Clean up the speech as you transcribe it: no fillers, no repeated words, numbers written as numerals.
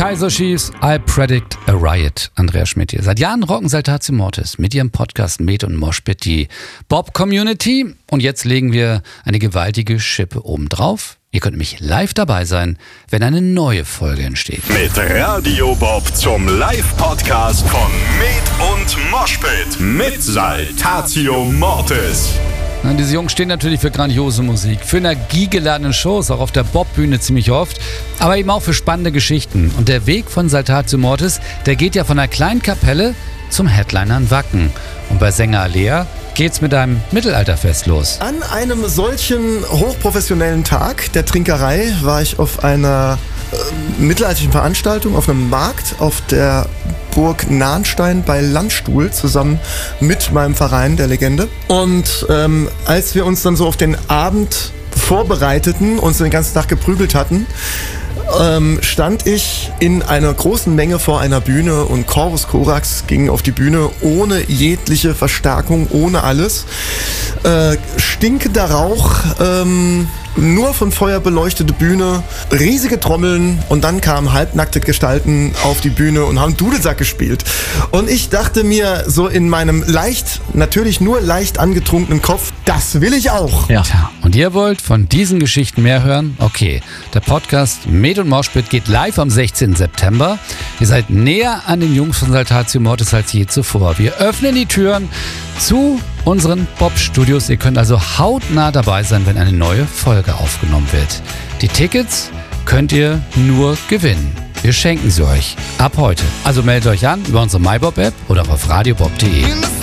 Kaiser Chiefs, I Predict a Riot. Andreas Schmidt hier. Seit Jahren rocken Saltatio Mortis mit ihrem Podcast Med und Moshpit die Bob-Community. Und jetzt legen wir eine gewaltige Schippe obendrauf. Ihr könnt nämlich live dabei sein, wenn eine neue Folge entsteht. Mit Radio Bob zum Live-Podcast von Med und Moshpit mit Saltatio Mortis. Diese Jungs stehen natürlich für grandiose Musik, für energiegeladene Shows, auch auf der Bob-Bühne ziemlich oft, aber eben auch für spannende Geschichten. Und der Weg von Saltatio Mortis, der geht ja von einer kleinen Kapelle zum Headliner in Wacken. Und bei Sänger Alea geht's mit einem Mittelalterfest los. An einem solchen hochprofessionellen Tag der Trinkerei war ich auf einer mittelalterlichen Veranstaltung auf einem Markt auf der Burg Nahnstein bei Landstuhl zusammen mit meinem Verein, der Legende. Und als wir uns dann so auf den Abend vorbereiteten, uns den ganzen Tag geprügelt hatten, stand ich in einer großen Menge vor einer Bühne und Corvus Corax ging auf die Bühne ohne jegliche Verstärkung, ohne alles. Stinkender Rauch, nur von Feuer beleuchtete Bühne, riesige Trommeln und dann kamen halbnackte Gestalten auf die Bühne und haben Dudelsack gespielt. Und ich dachte mir so in meinem natürlich nur leicht angetrunkenen Kopf, das will ich auch. Ja. Tja, und ihr wollt von diesen Geschichten mehr hören? Okay, der Podcast Med und Moshpit geht live am 16. September. Ihr seid näher an den Jungs von Saltatio Mortis als je zuvor. Wir öffnen die Türen zu unseren Bob-Studios. Ihr könnt also hautnah dabei sein, wenn eine neue Folge aufgenommen wird. Die Tickets könnt ihr nur gewinnen. Wir schenken sie euch ab heute. Also meldet euch an über unsere MyBob-App oder auf radiobob.de.